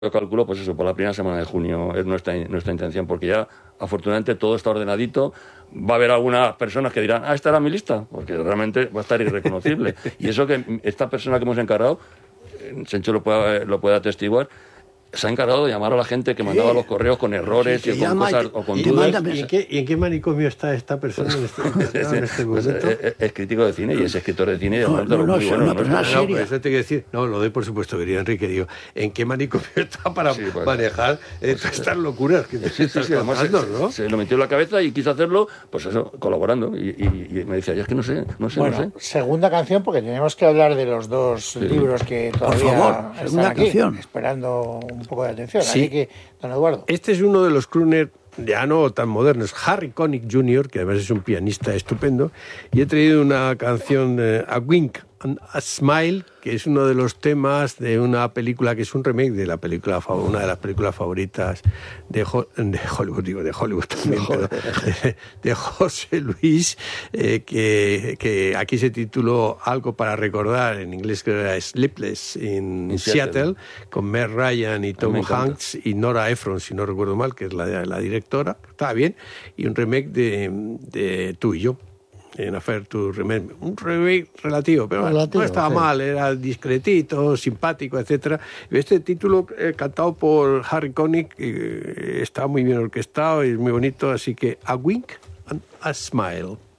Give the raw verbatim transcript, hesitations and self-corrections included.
Yo calculo, pues eso, por la primera semana de junio es nuestra, nuestra intención, porque ya afortunadamente todo está ordenadito. Va a haber algunas personas que dirán, ah, esta era mi lista, porque realmente va a estar irreconocible. Y eso que esta persona que hemos encargado, Sencho lo puede, lo puede atestiguar, se ha encargado de llamar a la gente que mandaba los correos con errores Sí, y con cosas o con dudas. ¿Y en, qué, ¿Y en qué manicomio está esta persona en este, en este pues momento? Es, es crítico de cine y es escritor de cine. Y no, no, no, muy bueno, no, pero ¿no? no, No, pues eso te quiero decir, no, lo doy por supuesto, querido Enrique, digo, ¿en qué manicomio está para sí, pues, manejar eh, pues, estas locuras que te sí, estás sí, además contando, se, ¿no? se lo metió en la cabeza y quiso hacerlo, pues eso, colaborando. Y, y, y me decía, ya es que no sé, no sé, Bueno, no sé. segunda canción, porque tenemos que hablar de los dos Sí. libros que todavía favor, están segunda aquí, canción. esperando un poco de atención. Sí. Así que, don Eduardo. Este es uno de los crooners ya no tan modernos, Harry Connick junior, que además es un pianista estupendo, y he traído una canción, eh, A Wink and a Smile, que es uno de los temas de una película que es un remake de la película, una de las películas favoritas de, Ho de Hollywood, digo, de Hollywood también, pero de, de José Luis, eh, que, que aquí se tituló Algo para recordar, en inglés creo que era Sleepless in, in Seattle, Seattle, con Meg Ryan y Tom Hanks y Nora Ephron, si no recuerdo mal, que es la, la directora, estaba bien, y un remake de, de Tú y Yo. En Affair to Remember, un remake relativo, pero relativo, no estaba sí. mal, era discretito, simpático, etcétera. Este título eh, cantado por Harry Connick eh, está muy bien orquestado y es muy bonito, así que A Wink and a Smile.